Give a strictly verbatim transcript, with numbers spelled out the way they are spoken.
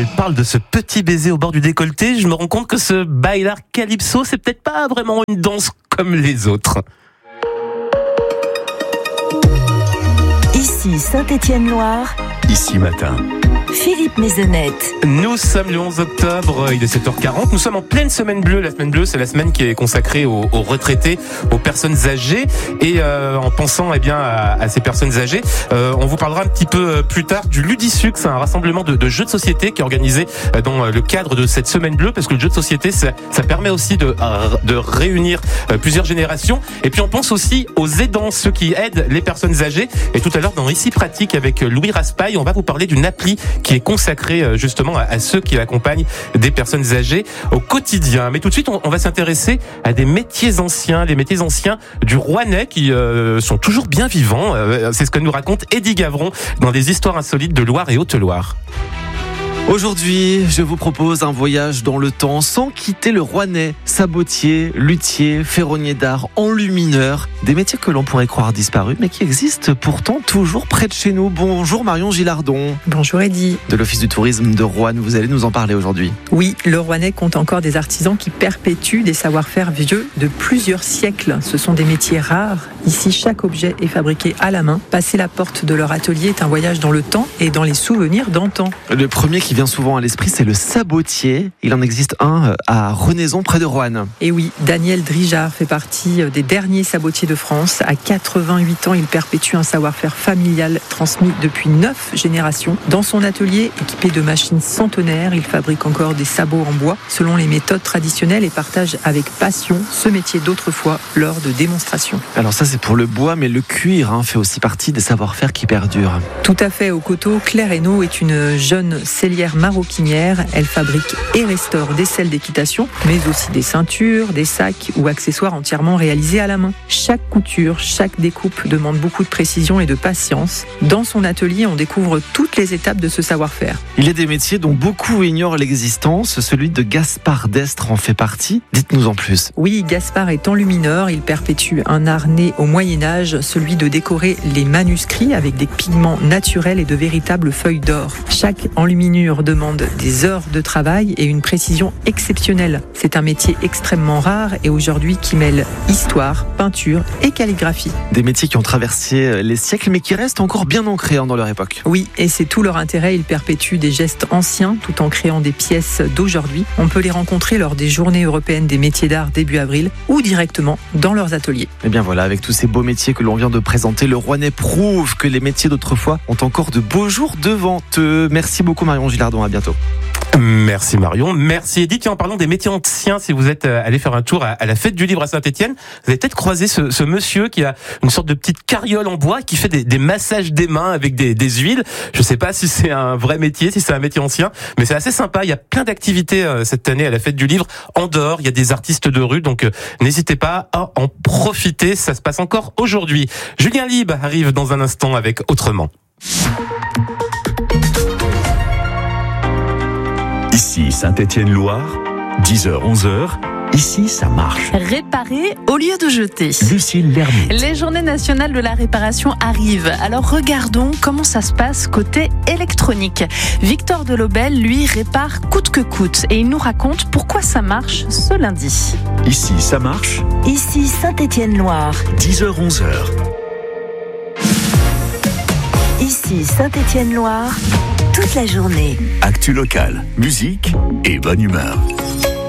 elle parle de ce petit baiser au bord du décolleté, je me rends compte que ce bailar calypso, c'est peut-être pas vraiment une danse comme les autres. Ici Saint-Étienne-Loire. Ici Matin. Philippe Maisonnette. Nous sommes le onze octobre, il est sept heures quarante, nous sommes en pleine semaine bleue. La semaine bleue, c'est la semaine qui est consacrée aux, aux retraités, aux personnes âgées. Et euh, en pensant eh bien à, à ces personnes âgées, euh, on vous parlera un petit peu plus tard du Ludisuc, c'est un rassemblement de, de jeux de société qui est organisé dans le cadre de cette semaine bleue, parce que le jeu de société, ça, ça permet aussi de, de réunir plusieurs générations. Et puis on pense aussi aux aidants, ceux qui aident les personnes âgées. Et tout à l'heure, dans Ici Pratique avec Louis Raspail, on va vous parler d'une appli qui est consacrée justement à ceux qui accompagnent des personnes âgées au quotidien. Mais tout de suite, on va s'intéresser à des métiers anciens, les métiers anciens du Rouennais qui euh, sont toujours bien vivants. C'est ce que nous raconte Eddie Gavron dans des histoires insolites de Loire et Haute-Loire. Aujourd'hui, je vous propose un voyage dans le temps sans quitter le Rouennais. Sabotier, luthier, ferronnier d'art, enlumineur, des métiers que l'on pourrait croire disparus, mais qui existent pourtant toujours près de chez nous. Bonjour Marion Gilardon. Bonjour Eddy. De l'Office du tourisme de Roanne, vous allez nous en parler aujourd'hui. Oui, le Rouennais compte encore des artisans qui perpétuent des savoir-faire vieux de plusieurs siècles. Ce sont des métiers rares. Ici, chaque objet est fabriqué à la main. Passer la porte de leur atelier est un voyage dans le temps et dans les souvenirs d'antan. Le premier qui vient souvent à l'esprit, c'est le sabotier. Il en existe un à Renaison, près de Roanne. Et oui, Daniel Drijard fait partie des derniers sabotiers de France. À quatre-vingt-huit ans, il perpétue un savoir-faire familial transmis depuis neuf générations. Dans son atelier, équipé de machines centenaires, il fabrique encore des sabots en bois selon les méthodes traditionnelles et partage avec passion ce métier d'autrefois lors de démonstrations. Alors ça, c'est pour le bois, mais le cuir hein, fait aussi partie des savoir-faire qui perdurent. Tout à fait. Au coteau, Claire Hainaut est une jeune sellière maroquinière. Elle fabrique et restaure des selles d'équitation, mais aussi des ceintures, des sacs ou accessoires entièrement réalisés à la main. Chaque couture, chaque découpe demande beaucoup de précision et de patience. Dans son atelier, on découvre toutes les étapes de ce savoir-faire. Il y a des métiers dont beaucoup ignorent l'existence. Celui de Gaspard Destre en fait partie. Dites-nous en plus. Oui, Gaspard est enlumineur. Il perpétue un art né au Moyen-Âge, celui de décorer les manuscrits avec des pigments naturels et de véritables feuilles d'or. Chaque enluminure demande des heures de travail et une précision exceptionnelle. C'est un métier extrêmement rare et aujourd'hui qui mêle histoire, peinture et calligraphie. Des métiers qui ont traversé les siècles mais qui restent encore bien ancrés dans leur époque. Oui, et c'est tout leur intérêt. Ils perpétuent des gestes anciens tout en créant des pièces d'aujourd'hui. On peut les rencontrer lors des journées européennes des métiers d'art début avril ou directement dans leurs ateliers. Et bien voilà, avec tous ces beaux métiers que l'on vient de présenter, le Rouennais prouve que les métiers d'autrefois ont encore de beaux jours devant eux. Merci beaucoup Marion Gilardon, à bientôt. Merci Marion, merci Edith. Tiens, en parlant des métiers anciens, si vous êtes allé faire un tour à la fête du livre à Saint-Étienne, vous avez peut-être croisé ce, ce monsieur qui a une sorte de petite carriole en bois qui fait des, des massages des mains avec des, des huiles. Je sais pas si c'est un vrai métier, si c'est un métier ancien, mais c'est assez sympa. Il y a plein d'activités cette année à la fête du livre en dehors. Il y a des artistes de rue, donc n'hésitez pas à en profiter. Ça se passe encore aujourd'hui. Julien Lieb arrive dans un instant avec Autrement. Ici Saint-Étienne-Loire, dix heures onze heures, ici ça marche. Réparer au lieu de jeter. Lucille Lermite. Les journées nationales de la réparation arrivent. Alors regardons comment ça se passe côté électronique. Victor Delobel, lui, répare coûte que coûte et il nous raconte pourquoi ça marche ce lundi. Ici ça marche. Ici Saint-Étienne-Loire. dix heures onze heures. Ici Saint-Étienne-Loire. Toute la journée. Actu local, musique et bonne humeur.